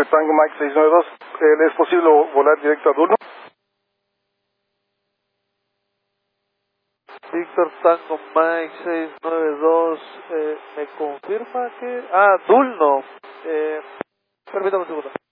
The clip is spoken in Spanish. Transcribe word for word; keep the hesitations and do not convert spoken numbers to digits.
Tango Mike seis nueve dos, ¿le es posible volar directo a Dulno? Víctor Tango Mike seis nueve dos, eh, ¿me confirma que...? Ah, Dulno. Eh, permítame un segundo.